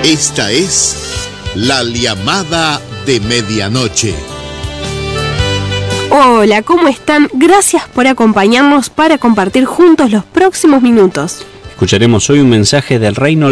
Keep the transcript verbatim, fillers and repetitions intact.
Esta es La Llamada de Medianoche. Hola, ¿cómo están? Gracias por acompañarnos para compartir juntos los próximos minutos. Escucharemos hoy un mensaje del reino